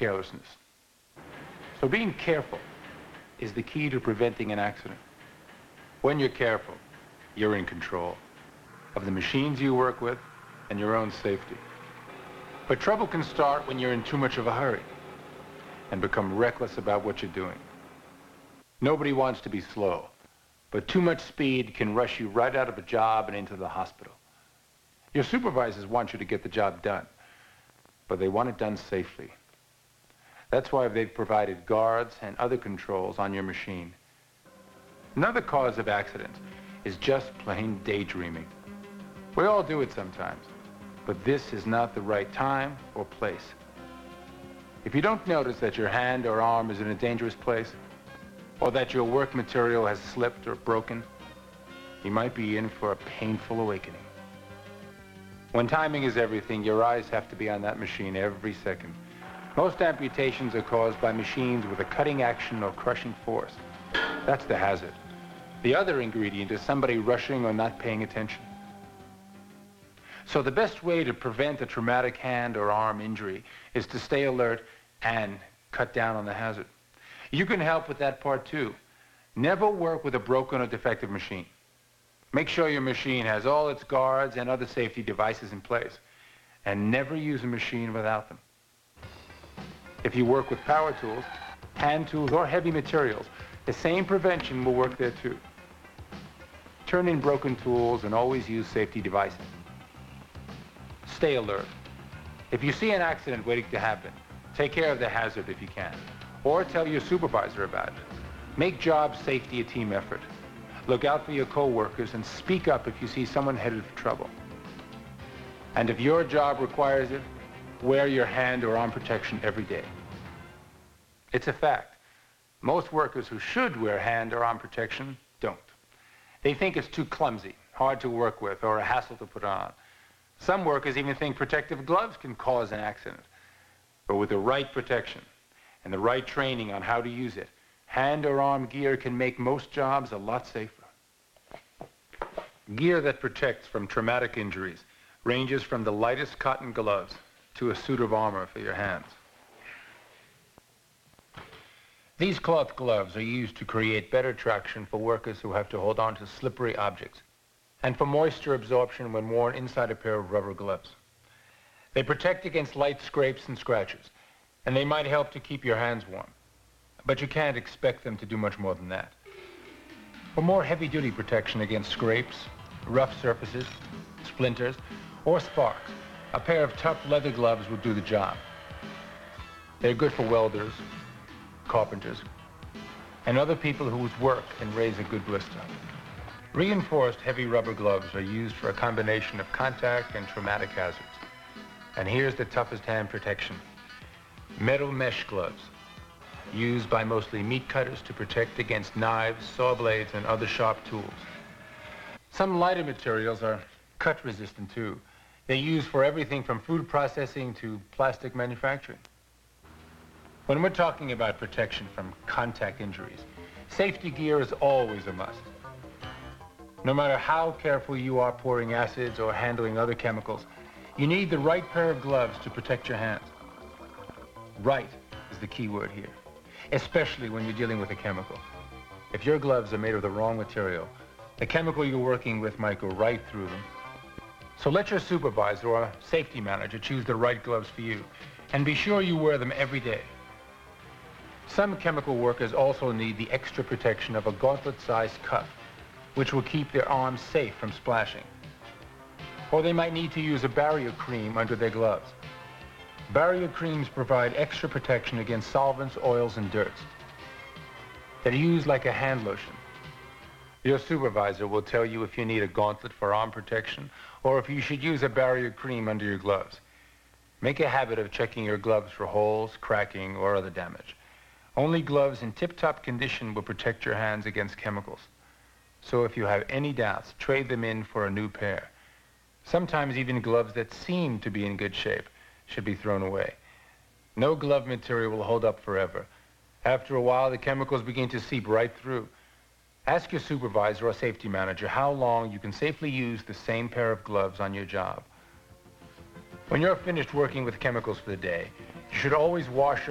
carelessness. So being careful is the key to preventing an accident. When you're careful, you're in control of the machines you work with and your own safety. But trouble can start when you're in too much of a hurry and become reckless about what you're doing. Nobody wants to be slow, but too much speed can rush you right out of a job and into the hospital. Your supervisors want you to get the job done, but they want it done safely. That's why they've provided guards and other controls on your machine. Another cause of accidents is just plain daydreaming. We all do it sometimes, but this is not the right time or place. If you don't notice that your hand or arm is in a dangerous place, or that your work material has slipped or broken, you might be in for a painful awakening. When timing is everything, your eyes have to be on that machine every second. Most amputations are caused by machines with a cutting action or crushing force. That's the hazard. The other ingredient is somebody rushing or not paying attention. So the best way to prevent a traumatic hand or arm injury is to stay alert and cut down on the hazard. You can help with that part too. Never work with a broken or defective machine. Make sure your machine has all its guards and other safety devices in place, and never use a machine without them. If you work with power tools, hand tools, or heavy materials, the same prevention will work there too. Turn in broken tools and always use safety devices. Stay alert. If you see an accident waiting to happen, take care of the hazard if you can, or tell your supervisor about it. Make job safety a team effort. Look out for your co-workers and speak up if you see someone headed for trouble. And if your job requires it, wear your hand or arm protection every day. It's a fact. Most workers who should wear hand or arm protection don't. They think it's too clumsy, hard to work with, or a hassle to put on. Some workers even think protective gloves can cause an accident. But with the right protection and the right training on how to use it, hand or arm gear can make most jobs a lot safer. Gear that protects from traumatic injuries ranges from the lightest cotton gloves to a suit of armor for your hands. These cloth gloves are used to create better traction for workers who have to hold on to slippery objects, and for moisture absorption when worn inside a pair of rubber gloves. They protect against light scrapes and scratches, and they might help to keep your hands warm. But you can't expect them to do much more than that. For more heavy-duty protection against scrapes, rough surfaces, splinters, or sparks, a pair of tough leather gloves will do the job. They're good for welders, carpenters, and other people whose work can raise a good blister. Reinforced heavy rubber gloves are used for a combination of contact and traumatic hazards. And here's the toughest hand protection. Metal mesh gloves, used by mostly meat cutters to protect against knives, saw blades, and other sharp tools. Some lighter materials are cut resistant too. They're used for everything from food processing to plastic manufacturing. When we're talking about protection from contact injuries, safety gear is always a must. No matter how careful you are pouring acids or handling other chemicals, you need the right pair of gloves to protect your hands. Right is the key word here, especially when you're dealing with a chemical. If your gloves are made of the wrong material, the chemical you're working with might go right through them. So let your supervisor or safety manager choose the right gloves for you, and be sure you wear them every day. Some chemical workers also need the extra protection of a gauntlet-sized cuff, which will keep their arms safe from splashing. Or they might need to use a barrier cream under their gloves. Barrier creams provide extra protection against solvents, oils, and dirts. They're used like a hand lotion. Your supervisor will tell you if you need a gauntlet for arm protection or if you should use a barrier cream under your gloves. Make a habit of checking your gloves for holes, cracking, or other damage. Only gloves in tip-top condition will protect your hands against chemicals. So if you have any doubts, trade them in for a new pair. Sometimes even gloves that seem to be in good shape should be thrown away. No glove material will hold up forever. After a while, the chemicals begin to seep right through. Ask your supervisor or safety manager how long you can safely use the same pair of gloves on your job. When you're finished working with chemicals for the day, you should always wash your